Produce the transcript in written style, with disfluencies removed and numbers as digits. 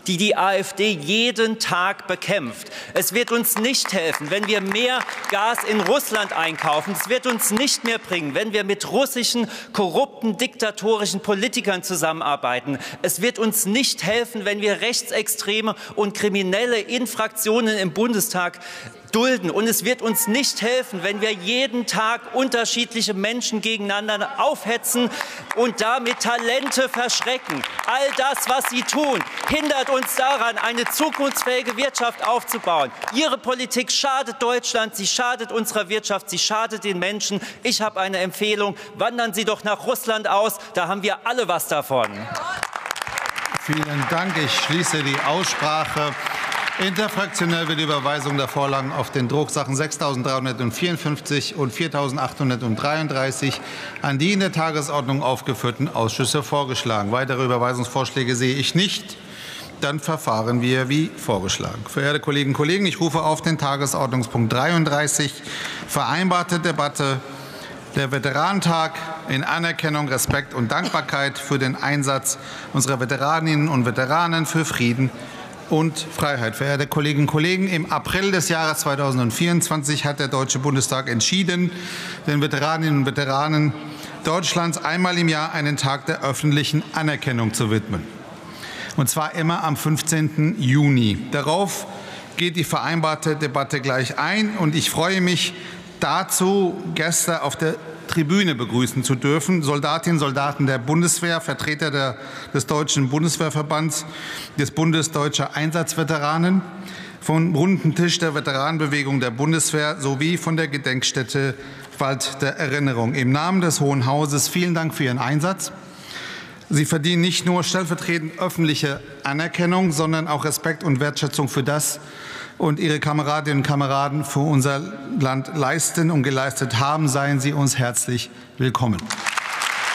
die die AfD jeden Tag bekämpft. Es wird uns nicht helfen, wenn wir mehr Gas in Russland einkaufen. Es wird uns nicht mehr bringen, wenn wir mit russischen, korrupten, diktatorischen Politikern zusammenarbeiten. Es wird uns nicht helfen, wenn wir Rechtsextreme und Kriminelle in Fraktionen im Bundestag dulden. Und es wird uns nicht helfen, wenn wir jeden Tag unterschiedliche Menschen gegeneinander aufhetzen und damit Talente verschrecken. All das, was Sie tun, hindert uns daran, eine zukunftsfähige Wirtschaft aufzubauen. Ihre Politik schadet Deutschland, sie schadet unserer Wirtschaft, sie schadet den Menschen. Ich habe eine Empfehlung, wandern Sie doch nach Russland aus, da haben wir alle was davon. Vielen Dank. Ich schließe die Aussprache. Interfraktionell wird die Überweisung der Vorlagen auf den Drucksachen 6.354 und 4.833 an die in der Tagesordnung aufgeführten Ausschüsse vorgeschlagen. Weitere Überweisungsvorschläge sehe ich nicht. Dann verfahren wir wie vorgeschlagen. Verehrte Kolleginnen und Kollegen, ich rufe auf den Tagesordnungspunkt 33, vereinbarte Debatte der Veteranentag in Anerkennung, Respekt und Dankbarkeit für den Einsatz unserer Veteraninnen und Veteranen für Frieden und Freiheit. Verehrte Kolleginnen und Kollegen, im April des Jahres 2024 hat der Deutsche Bundestag entschieden, den Veteraninnen und Veteranen Deutschlands einmal im Jahr einen Tag der öffentlichen Anerkennung zu widmen. Und zwar immer am 15. Juni. Darauf geht die vereinbarte Debatte gleich ein. Und ich freue mich dazu, Gäste auf der Tribüne begrüßen zu dürfen. Soldatinnen und Soldaten der Bundeswehr, Vertreter des Deutschen Bundeswehrverbands, des Bundes Deutscher Einsatzveteranen, vom Runden Tisch der Veteranenbewegung der Bundeswehr sowie von der Gedenkstätte Wald der Erinnerung. Im Namen des Hohen Hauses vielen Dank für Ihren Einsatz. Sie verdienen nicht nur stellvertretend öffentliche Anerkennung, sondern auch Respekt und Wertschätzung für das und Ihre Kameradinnen und Kameraden für unser Land leisten und geleistet haben. Seien Sie uns herzlich willkommen.